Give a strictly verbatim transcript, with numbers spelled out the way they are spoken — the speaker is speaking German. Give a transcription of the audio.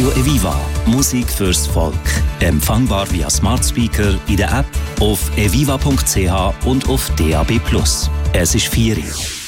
Radio Eviva. Musik fürs Volk. Empfangbar via Smart Speaker, in der App, auf eviva punkt c h und auf D A B plus. Es ist vier Uhr.